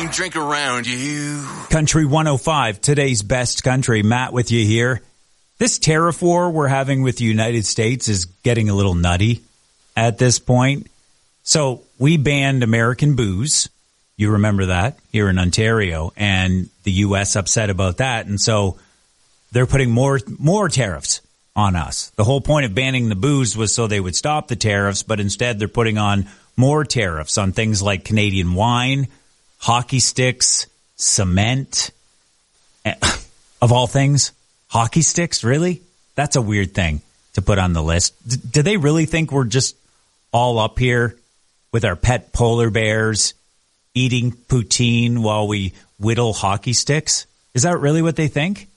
don't drink around you. Country 105, today's best country. Matt with you here. This tariff war we're having with the United States is getting a little nutty at this point. So we banned American booze. You remember that here in Ontario, and the U.S. upset about that. And so they're putting more tariffs on us. The whole point of banning the booze was so they would stop the tariffs, but instead they're putting on more tariffs on things like Canadian wine, hockey sticks, cement. Of all things, hockey sticks, really? That's a weird thing to put on the list. Do they really think we're just all up here with our pet polar bears eating poutine while we whittle hockey sticks? Is that really what they think?